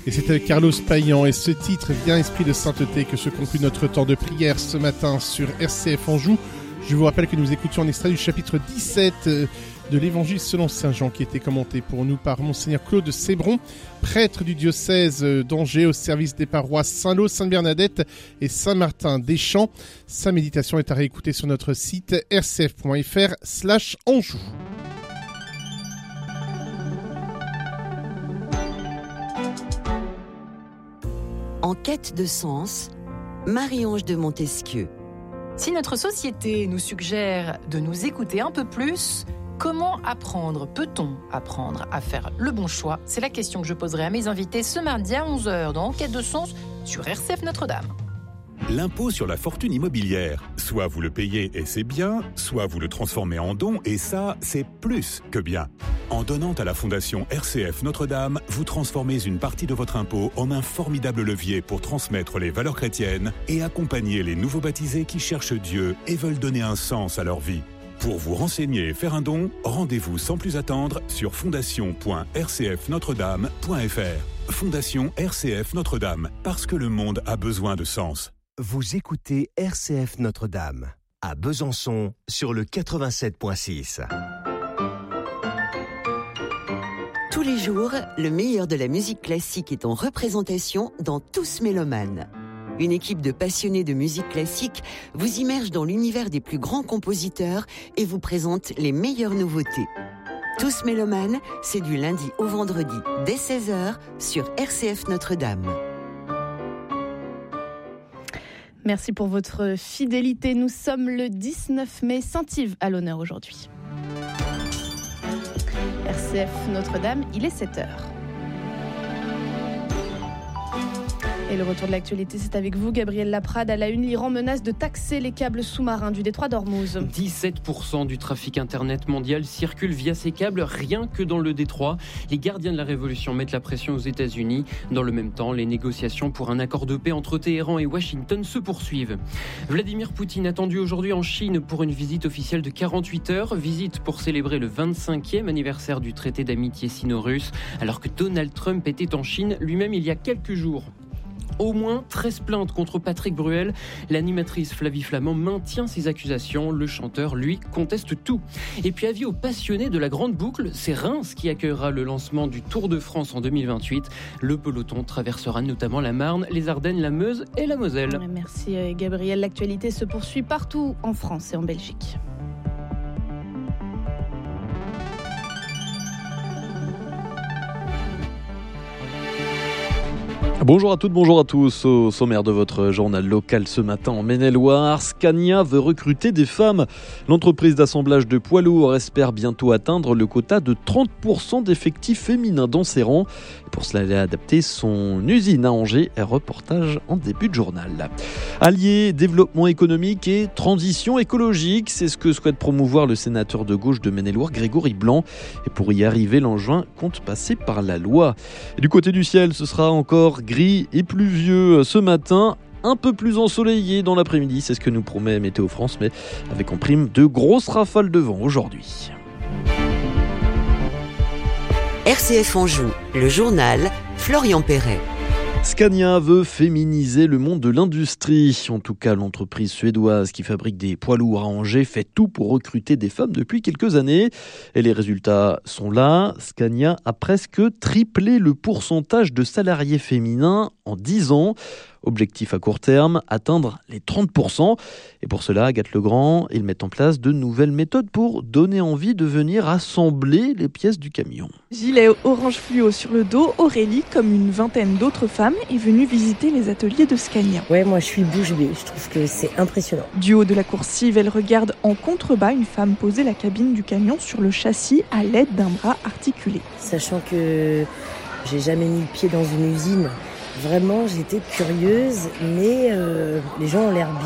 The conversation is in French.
Et c'est avec Carlos Payan et ce titre, Viens Esprit de Sainteté, que se conclut notre temps de prière ce matin sur RCF Anjou. Je vous rappelle que nous écoutions un extrait du chapitre 17 de l'Évangile selon Saint Jean, qui était commenté pour nous par Monseigneur Claude Sébron, prêtre du diocèse d'Angers au service des paroisses Saint-Lô, Sainte-Bernadette et Saint-Martin-des-Champs. Sa méditation est à réécouter sur notre site rcf.fr/Anjou. En quête de sens, Marie-Ange de Montesquieu. Si notre société nous suggère de nous écouter un peu plus, comment apprendre ? Peut-on apprendre à faire le bon choix ? C'est la question que je poserai à mes invités ce mardi à 11h dans Enquête de sens sur RCF Notre-Dame. L'impôt sur la fortune immobilière. Soit vous le payez et c'est bien, soit vous le transformez en don et ça, c'est plus que bien. En donnant à la Fondation RCF Notre-Dame, vous transformez une partie de votre impôt en un formidable levier pour transmettre les valeurs chrétiennes et accompagner les nouveaux baptisés qui cherchent Dieu et veulent donner un sens à leur vie. Pour vous renseigner et faire un don, rendez-vous sans plus attendre sur fondation.rcfnotredame.fr. Fondation RCF Notre-Dame, parce que le monde a besoin de sens. Vous écoutez RCF Notre-Dame, à Besançon, sur le 87.6. Tous les jours, le meilleur de la musique classique est en représentation dans Tous Mélomanes. Une équipe de passionnés de musique classique vous immerge dans l'univers des plus grands compositeurs et vous présente les meilleures nouveautés. Tous Mélomanes, c'est du lundi au vendredi dès 16h sur RCF Notre-Dame. Merci pour votre fidélité. Nous sommes le 19 mai, Saint-Yves à l'honneur aujourd'hui. RCF Notre-Dame, il est 7h. Et le retour de l'actualité, c'est avec vous, Gabriel Laprade. À la une, l'Iran menace de taxer les câbles sous-marins du détroit d'Ormuz. 17% du trafic Internet mondial circule via ces câbles, rien que dans le détroit. Les gardiens de la révolution mettent la pression aux États-Unis. Dans le même temps, les négociations pour un accord de paix entre Téhéran et Washington se poursuivent. Vladimir Poutine attendu aujourd'hui en Chine pour une visite officielle de 48 heures. Visite pour célébrer le 25e anniversaire du traité d'amitié sino-russe, alors que Donald Trump était en Chine lui-même il y a quelques jours. Au moins 13 plaintes contre Patrick Bruel. L'animatrice Flavie Flamand maintient ses accusations. Le chanteur, lui, conteste tout. Et puis avis aux passionnés de la grande boucle, c'est Reims qui accueillera le lancement du Tour de France en 2028. Le peloton traversera notamment la Marne, les Ardennes, la Meuse et la Moselle. Merci Gabriel. L'actualité se poursuit partout en France et en Belgique. Bonjour à toutes, bonjour à tous. Au sommaire de votre journal local ce matin en Maine-et-Loire, Scania veut recruter des femmes. L'entreprise d'assemblage de poids lourds espère bientôt atteindre le quota de 30% d'effectifs féminins dans ses rangs. Pour cela, elle a adapté son usine à Angers. Reportage en début de journal. Allier développement économique et transition écologique, c'est ce que souhaite promouvoir le sénateur de gauche de Maine-et-Loire, Grégory Blanc. Et pour y arriver, l'Angevin compte passer par la loi. Et du côté du ciel, ce sera encore gris et pluvieux ce matin, un peu plus ensoleillé dans l'après-midi, c'est ce que nous promet Météo France, mais avec en prime de grosses rafales de vent aujourd'hui. RCF Anjou, le journal, Florian Perret. Scania veut féminiser le monde de l'industrie. En tout cas, l'entreprise suédoise qui fabrique des poids lourds à Angers fait tout pour recruter des femmes depuis quelques années. Et les résultats sont là. Scania a presque triplé le pourcentage de salariés féminins en 10 ans. Objectif à court terme, atteindre les 30%. Et pour cela, Agathe Legrand, ils mettent en place de nouvelles méthodes pour donner envie de venir assembler les pièces du camion. Gilet orange fluo sur le dos, Aurélie, comme une vingtaine d'autres femmes, est venue visiter les ateliers de Scania. Ouais, moi je suis bouche bée, je trouve que c'est impressionnant. Du haut de la coursive, elle regarde en contrebas une femme poser la cabine du camion sur le châssis à l'aide d'un bras articulé. Sachant que j'ai jamais mis le pied dans une usine, vraiment j'étais curieuse, mais les gens ont l'air